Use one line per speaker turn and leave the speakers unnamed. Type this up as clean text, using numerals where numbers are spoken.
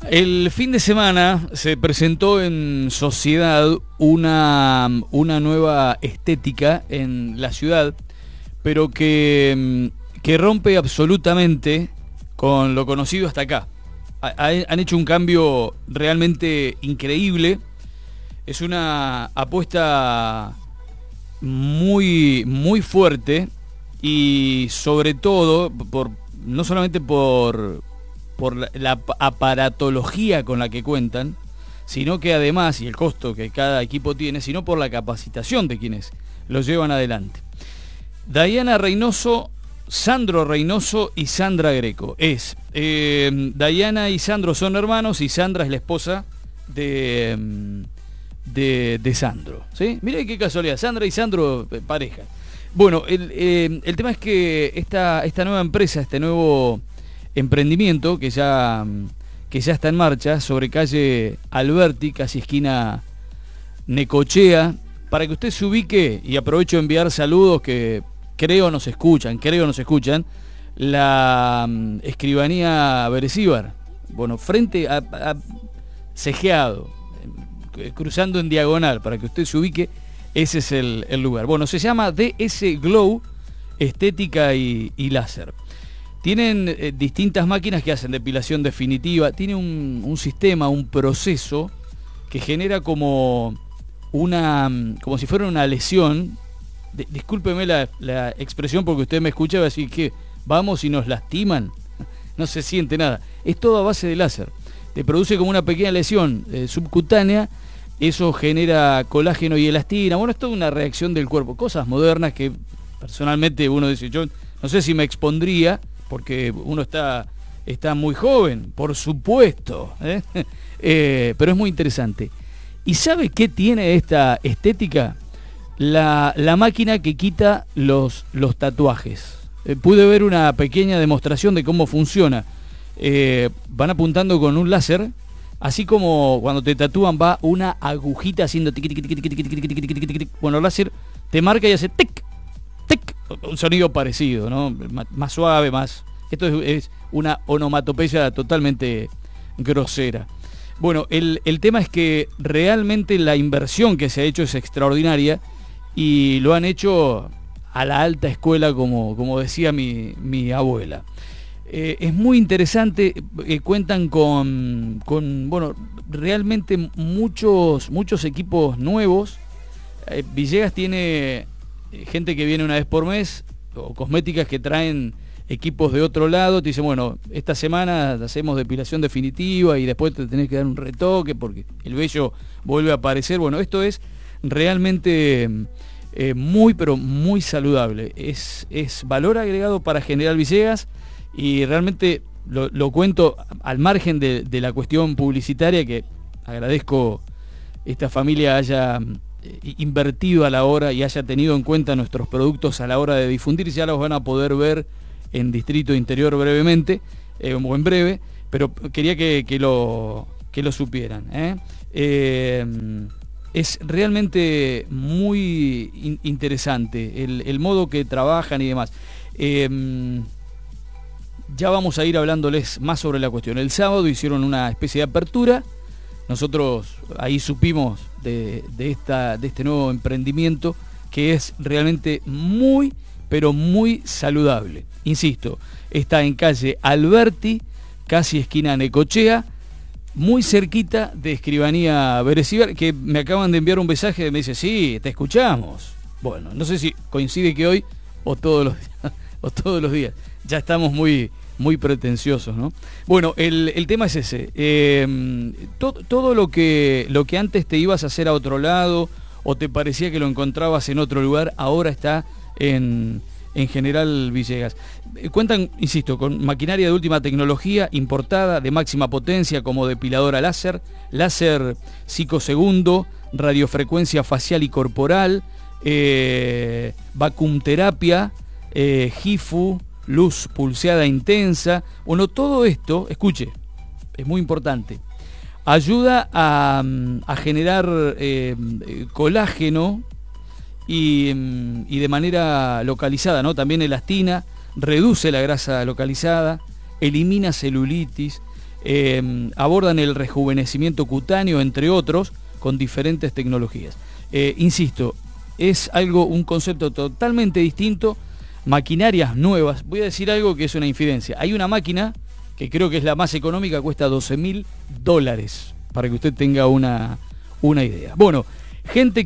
El fin de semana se presentó en Sociedad una nueva estética en la ciudad, pero que rompe absolutamente con lo conocido hasta acá. Han hecho un cambio realmente increíble. Es una apuesta muy, muy fuerte y sobre todo, no solamente por la aparatología con la que cuentan, sino que además, y el costo que cada equipo tiene, sino por la capacitación de quienes los llevan adelante. Dayana Reynoso, Sandro Reynoso y Sandra Greco. Dayana y Sandro son hermanos y Sandra es la esposa de Sandro, ¿sí? Mira qué casualidad, Sandra y Sandro, pareja. Bueno, el tema es que esta nueva empresa, este nuevo emprendimiento que ya está en marcha sobre calle Alberti, casi esquina Necochea, para que usted se ubique, y aprovecho de enviar saludos que creo nos escuchan, la escribanía Beresíbar, bueno, frente a Cejeado, cruzando en diagonal, para que usted se ubique, ese es el lugar. Bueno, se llama DS Glow Estética y Láser. Tienen distintas máquinas que hacen depilación definitiva. Tiene un sistema, un proceso que genera como si fuera una lesión. Discúlpeme la expresión porque usted me escucha y va a decir que vamos y nos lastiman. No se siente nada. Es todo a base de láser. Te produce como una pequeña lesión subcutánea. Eso genera colágeno y elastina. Bueno, es toda una reacción del cuerpo. Cosas modernas que personalmente uno dice, yo no sé si me expondría, porque uno está muy joven, por supuesto, pero es muy interesante. ¿Y sabe qué tiene esta estética? La máquina que quita los tatuajes. Pude ver una pequeña demostración de cómo funciona. Van apuntando con un láser, así como cuando te tatúan va una agujita haciendo tic, tic, tic, tic, tic, tic, tic, tic, tic, tic. Bueno, el láser te marca y hace tic, tic, un sonido parecido, ¿no? Más suave, más. Esto es una onomatopeya totalmente grosera. Bueno, el tema es que realmente la inversión que se ha hecho es extraordinaria y lo han hecho a la alta escuela, como decía mi abuela. Es muy interesante, cuentan con bueno, realmente muchos equipos nuevos. Villegas tiene gente que viene una vez por mes, o cosméticas que traen equipos de otro lado, te dicen, bueno, esta semana hacemos depilación definitiva y después te tenés que dar un retoque porque el vello vuelve a aparecer. Bueno, esto es realmente muy, pero muy saludable. Es valor agregado para General Villegas y realmente lo cuento al margen de la cuestión publicitaria, que agradezco esta familia haya invertido a la hora y haya tenido en cuenta nuestros productos a la hora de difundir. Ya los van a poder ver en Distrito Interior brevemente, o en breve, pero quería que lo supieran. Es realmente muy interesante el modo que trabajan y demás. Ya vamos a ir hablándoles más sobre la cuestión. El sábado hicieron una especie de apertura. Nosotros ahí supimos de este nuevo emprendimiento que es realmente muy, pero muy saludable. Insisto, está en calle Alberti, casi esquina Necochea, muy cerquita de escribanía Beresíbar, que me acaban de enviar un mensaje, me dice, sí, te escuchamos. Bueno, no sé si coincide que hoy o todos los días. Ya estamos muy pretenciosos, ¿no? Bueno, el tema es ese. Todo lo que antes te ibas a hacer a otro lado o te parecía que lo encontrabas en otro lugar, ahora está en General Villegas. Cuentan, insisto, con maquinaria de última tecnología importada de máxima potencia como depiladora láser psicosegundo, radiofrecuencia facial y corporal, vacuumterapia, HIFU, luz pulseada intensa. Bueno, todo esto, escuche, es muy importante, ayuda a generar colágeno y de manera localizada, ¿no? También elastina, reduce la grasa localizada, elimina celulitis, abordan el rejuvenecimiento cutáneo, entre otros, con diferentes tecnologías. Insisto, es un concepto totalmente distinto, maquinarias nuevas. Voy a decir algo que es una infidencia. Hay una máquina que creo que es la más económica, cuesta $12.000, para que usted tenga una idea. Bueno, gente